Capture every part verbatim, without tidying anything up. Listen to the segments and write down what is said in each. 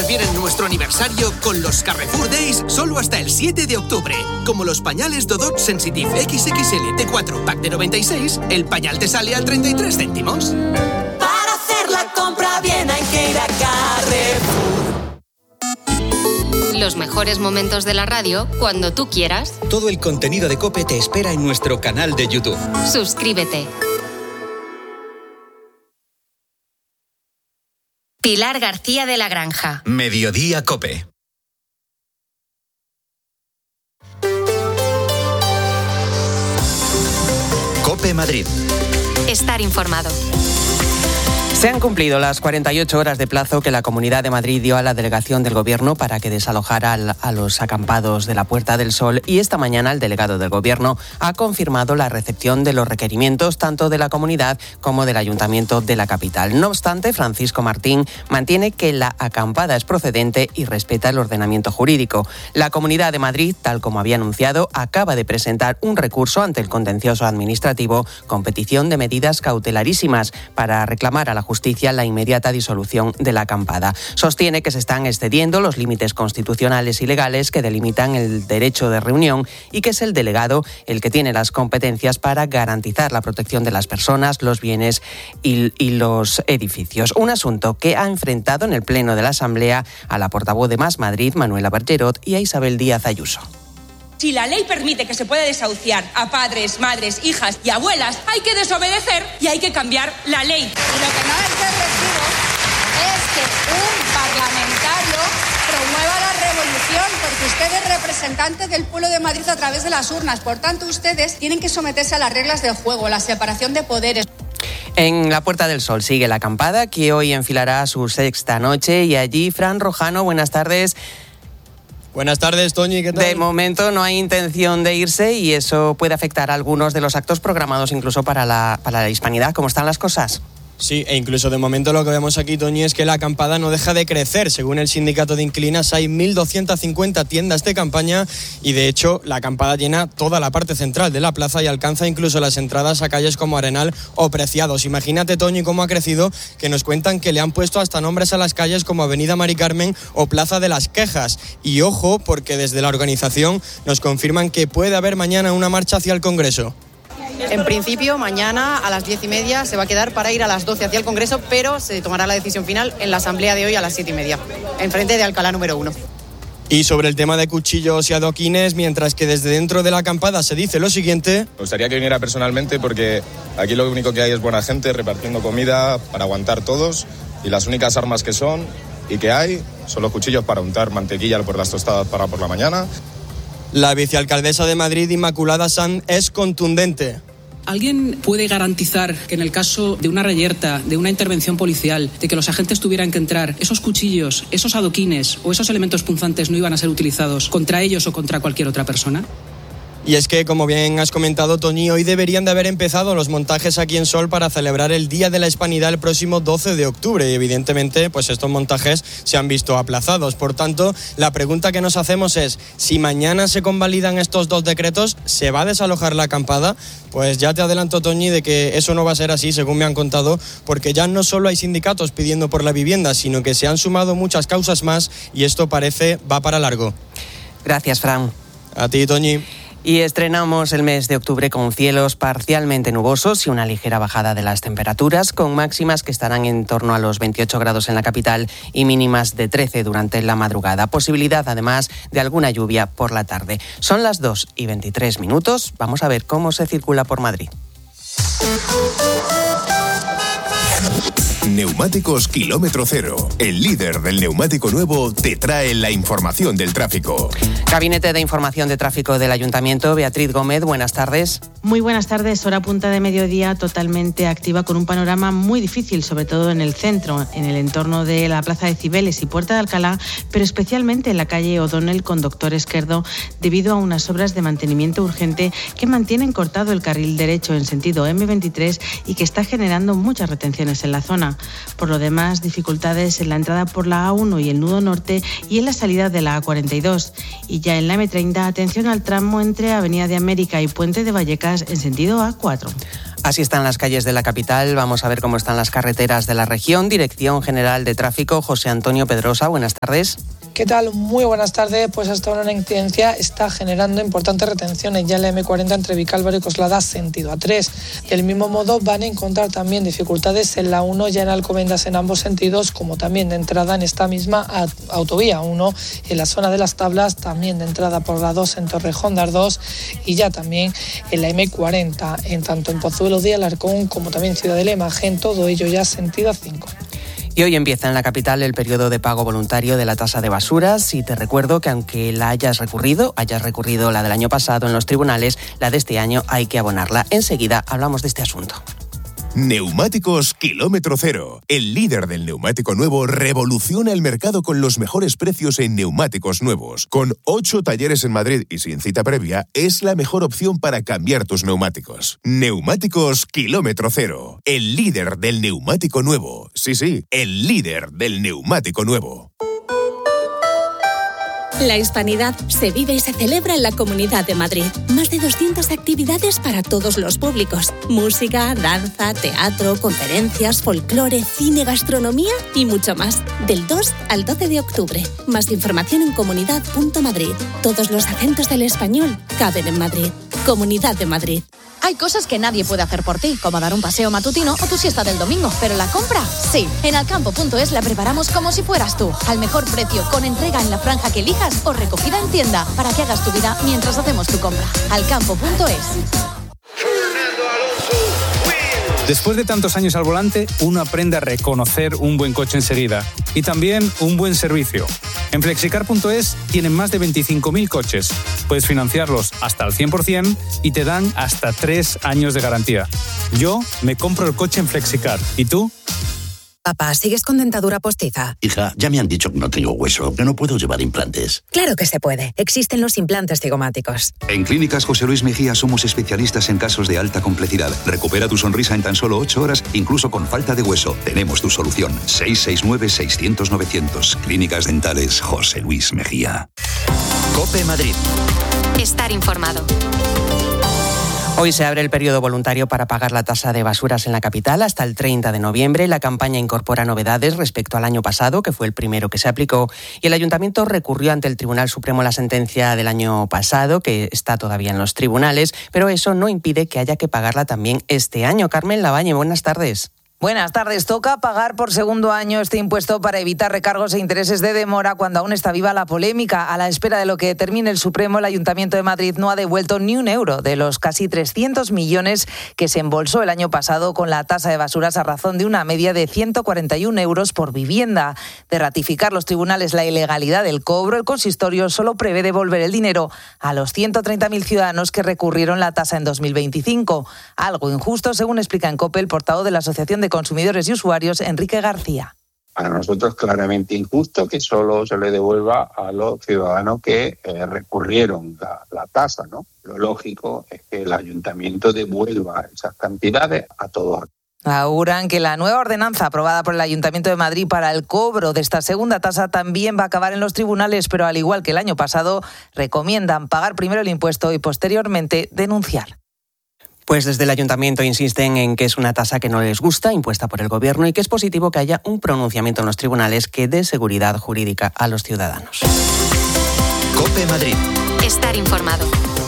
prefieren nuestro aniversario con los Carrefour Days solo hasta el siete de octubre. Como los pañales Dodot Sensitive equis equis ele T cuatro pack de noventa y seis, el pañal te sale a treinta y tres céntimos. Para hacer la compra bien hay que ir a Carrefour. Los mejores momentos de la radio cuando tú quieras. Todo el contenido de COPE te espera en nuestro canal de YouTube. Suscríbete. Pilar García de la Granja. Mediodía COPE. COPE Madrid. Estar informado. Se han cumplido las cuarenta y ocho horas de plazo que la Comunidad de Madrid dio a la delegación del Gobierno para que desalojara a los acampados de la Puerta del Sol, y esta mañana el delegado del Gobierno ha confirmado la recepción de los requerimientos tanto de la comunidad como del Ayuntamiento de la capital. No obstante, Francisco Martín mantiene que la acampada es procedente y respeta el ordenamiento jurídico. La Comunidad de Madrid, tal como había anunciado, acaba de presentar un recurso ante el contencioso administrativo con petición de medidas cautelarísimas para reclamar a la justicia la inmediata disolución de la acampada. Sostiene que se están excediendo los límites constitucionales y legales que delimitan el derecho de reunión y que es el delegado el que tiene las competencias para garantizar la protección de las personas, los bienes y, y los edificios. Un asunto que ha enfrentado en el Pleno de la Asamblea a la portavoz de Más Madrid, Manuela Bergerot, y a Isabel Díaz Ayuso. Si la ley permite que se pueda desahuciar a padres, madres, hijas y abuelas, hay que desobedecer y hay que cambiar la ley. Y lo que no es de recibo es que un parlamentario promueva la revolución, porque usted es representante del pueblo de Madrid a través de las urnas. Por tanto, ustedes tienen que someterse a las reglas del juego, la separación de poderes. En la Puerta del Sol sigue la acampada, que hoy enfilará su sexta noche, y allí, Fran Rojano, buenas tardes. Buenas tardes, Toñi, ¿qué tal? De momento no hay intención de irse y eso puede afectar a algunos de los actos programados incluso para la, para la Hispanidad. ¿Cómo están las cosas? Sí, e incluso de momento lo que vemos aquí, Toñi, es que la acampada no deja de crecer. Según el sindicato de inquilinas, hay mil doscientas cincuenta tiendas de campaña y, de hecho, la acampada llena toda la parte central de la plaza y alcanza incluso las entradas a calles como Arenal o Preciados. Imagínate, Toñi, cómo ha crecido, que nos cuentan que le han puesto hasta nombres a las calles como Avenida Mari Carmen o Plaza de las Quejas. Y ojo, porque desde la organización nos confirman que puede haber mañana una marcha hacia el Congreso. En principio, mañana a las diez y media se va a quedar para ir a las doce hacia el Congreso, pero se tomará la decisión final en la asamblea de hoy a las siete y media, enfrente de Alcalá número uno. Y sobre el tema de cuchillos y adoquines, mientras que desde dentro de la acampada se dice lo siguiente. Me gustaría que viniera personalmente porque aquí lo único que hay es buena gente repartiendo comida para aguantar todos, y las únicas armas que son y que hay son los cuchillos para untar mantequilla por las tostadas para por la mañana. La vicealcaldesa de Madrid, Inmaculada Sanz, es contundente. ¿Alguien puede garantizar que en el caso de una reyerta, de una intervención policial, de que los agentes tuvieran que entrar, esos cuchillos, esos adoquines o esos elementos punzantes no iban a ser utilizados contra ellos o contra cualquier otra persona? Y es que, como bien has comentado, Toñi, hoy deberían de haber empezado los montajes aquí en Sol para celebrar el Día de la Hispanidad el próximo doce de octubre y, evidentemente, pues estos montajes se han visto aplazados. Por tanto, la pregunta que nos hacemos es, si mañana se convalidan estos dos decretos, ¿se va a desalojar la acampada? Pues ya te adelanto, Toñi, de que eso no va a ser así, según me han contado, porque ya no solo hay sindicatos pidiendo por la vivienda, sino que se han sumado muchas causas más y esto parece va para largo. Gracias, Fran. A ti, Toñi. Y estrenamos el mes de octubre con cielos parcialmente nubosos y una ligera bajada de las temperaturas, con máximas que estarán en torno a los veintiocho grados en la capital y mínimas de trece durante la madrugada. Posibilidad, además, de alguna lluvia por la tarde. Son las dos y veintitrés minutos. Vamos a ver cómo se circula por Madrid. Neumáticos Kilómetro Cero, el líder del neumático nuevo, te trae la información del tráfico. Gabinete de Información de Tráfico del Ayuntamiento, Beatriz Gómez, buenas tardes. Muy buenas tardes, hora punta de mediodía totalmente activa con un panorama muy difícil, sobre todo en el centro, en el entorno de la Plaza de Cibeles y Puerta de Alcalá, pero especialmente en la calle O'Donnell con Doctor Esquerdo, debido a unas obras de mantenimiento urgente que mantienen cortado el carril derecho en sentido eme veintitrés y que está generando muchas retenciones en la zona. Por lo demás, dificultades en la entrada por la A uno y el nudo norte y en la salida de la A cuarenta y dos. Y ya en la eme treinta, atención al tramo entre Avenida de América y Puente de Vallecas en sentido A cuatro. Así están las calles de la capital. Vamos a ver cómo están las carreteras de la región. Dirección General de Tráfico, José Antonio Pedrosa, buenas tardes. ¿Qué tal? Muy buenas tardes. Pues hasta ahora una incidencia está generando importantes retenciones ya en la eme cuarenta entre Vicálvaro y Coslada, sentido A tres. Del mismo modo van a encontrar también dificultades en la uno ya en Alcobendas en ambos sentidos, como también de entrada en esta misma autovía uno en la zona de las Tablas, también de entrada por la dos en Torrejón de Ardoz y ya también en la eme cuarenta, en tanto en Pozuelo de Alarcón como también Ciudadela y Magén, todo ello ya sentido A cinco. Y hoy empieza en la capital el periodo de pago voluntario de la tasa de basuras y te recuerdo que aunque la hayas recurrido, hayas recurrido la del año pasado en los tribunales, la de este año hay que abonarla. Enseguida hablamos de este asunto. Neumáticos Kilómetro Cero. El líder del neumático nuevo revoluciona el mercado con los mejores precios en neumáticos nuevos. Con ocho talleres en Madrid y sin cita previa, es la mejor opción para cambiar tus neumáticos. Neumáticos Kilómetro Cero. El líder del neumático nuevo. Sí, sí, el líder del neumático nuevo. La Hispanidad se vive y se celebra en la Comunidad de Madrid. Más de doscientas actividades para todos los públicos. Música, danza, teatro, conferencias, folclore, cine, gastronomía y mucho más. Del dos al doce de octubre. Más información en comunidad punto madrid. Todos los acentos del español caben en Madrid. Comunidad de Madrid. Hay cosas que nadie puede hacer por ti, como dar un paseo matutino o tu siesta del domingo, pero la compra, sí. En alcampo punto es la preparamos como si fueras tú, al mejor precio, con entrega en la franja que elijas o recogida en tienda, para que hagas tu vida mientras hacemos tu compra. alcampo punto es. Después de tantos años al volante, uno aprende a reconocer un buen coche enseguida y también un buen servicio. En flexicar punto es tienen más de veinticinco mil coches. Puedes financiarlos hasta el cien por ciento y te dan hasta tres años de garantía. Yo me compro el coche en Flexicar. ¿Y tú? Papá, ¿sigues con dentadura postiza? Hija, ya me han dicho que no tengo hueso, que no puedo llevar implantes. Claro que se puede. Existen los implantes cigomáticos. En Clínicas José Luis Mejía somos especialistas en casos de alta complejidad. Recupera tu sonrisa en tan solo ocho horas, incluso con falta de hueso. Tenemos tu solución. seis seis nueve, seiscientos, novecientos. Clínicas Dentales José Luis Mejía. COPE Madrid. Estar informado. Hoy se abre el periodo voluntario para pagar la tasa de basuras en la capital hasta el treinta de noviembre. La campaña incorpora novedades respecto al año pasado, que fue el primero que se aplicó, y el Ayuntamiento recurrió ante el Tribunal Supremo la sentencia del año pasado, que está todavía en los tribunales, pero eso no impide que haya que pagarla también este año. Carmen Lavalle, buenas tardes. Buenas tardes. Toca pagar por segundo año este impuesto para evitar recargos e intereses de demora cuando aún está viva la polémica. A la espera de lo que determine el Supremo, el Ayuntamiento de Madrid no ha devuelto ni un euro de los casi trescientos millones que se embolsó el año pasado con la tasa de basuras a razón de una media de ciento cuarenta y un euros por vivienda. De ratificar los tribunales la ilegalidad del cobro, el consistorio solo prevé devolver el dinero a los ciento treinta mil ciudadanos que recurrieron la tasa en dos mil veinticinco. Algo injusto, según explica en COPE el portavoz de la Asociación de Consumidores y Usuarios, Enrique García. Para nosotros claramente injusto que solo se le devuelva a los ciudadanos que eh, recurrieron la, la tasa, ¿no? Lo lógico es que el ayuntamiento devuelva esas cantidades a todos. Auguran que la nueva ordenanza aprobada por el Ayuntamiento de Madrid para el cobro de esta segunda tasa también va a acabar en los tribunales, pero al igual que el año pasado, recomiendan pagar primero el impuesto y posteriormente denunciar. Pues desde el Ayuntamiento insisten en que es una tasa que no les gusta, impuesta por el Gobierno, y que es positivo que haya un pronunciamiento en los tribunales que dé seguridad jurídica a los ciudadanos. COPE Madrid. Estar informado.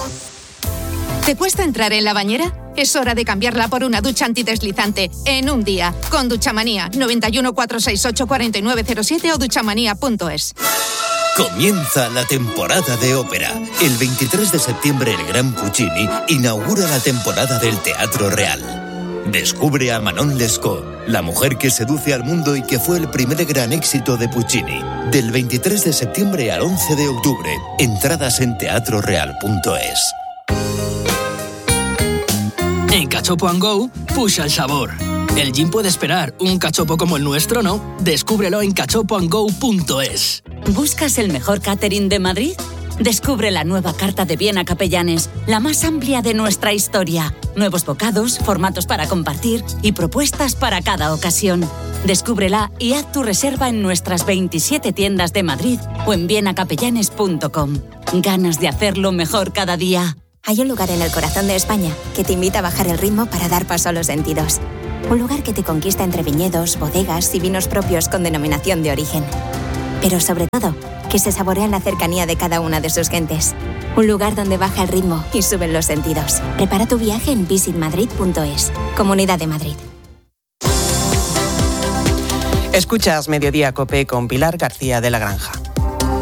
¿Te cuesta entrar en la bañera? Es hora de cambiarla por una ducha antideslizante en un día. Con Duchamanía, noventa y uno, cuatrocientos sesenta y ocho, cuarenta y nueve cero siete o duchamanía punto es. Comienza la temporada de ópera. El veintitrés de septiembre el Gran Puccini inaugura la temporada del Teatro Real. Descubre a Manon Lescaut, la mujer que seduce al mundo y que fue el primer gran éxito de Puccini. Del veintitrés de septiembre al once de octubre. Entradas en teatro real punto es. En Cachopo and Go, push el sabor. El gin puede esperar, un cachopo como el nuestro no. Descúbrelo en cachopo and go punto es. ¿Buscas el mejor catering de Madrid? Descubre la nueva carta de Viena Capellanes, la más amplia de nuestra historia. Nuevos bocados, formatos para compartir y propuestas para cada ocasión. Descúbrela y haz tu reserva en nuestras veintisiete tiendas de Madrid o en viena capellanes punto com. Ganas de hacerlo mejor cada día. Hay un lugar en el corazón de España que te invita a bajar el ritmo para dar paso a los sentidos. Un lugar que te conquista entre viñedos, bodegas y vinos propios con denominación de origen. Pero sobre todo, que se saborea en la cercanía de cada una de sus gentes. Un lugar donde baja el ritmo y suben los sentidos. Prepara tu viaje en visit madrid punto es. Comunidad de Madrid. Escuchas Mediodía Cope con Pilar García de la Granja.